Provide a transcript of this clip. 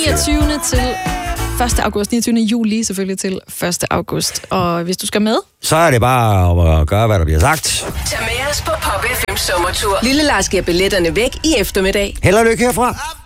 29. til 1. august. 29. juli selvfølgelig til 1. august. Og hvis du skal med, så er det bare at gøre, hvad der bliver sagt. Tag med os på Pop FM Sommertur. Lille Lars giver billetterne væk i eftermiddag. Held og lykke herfra.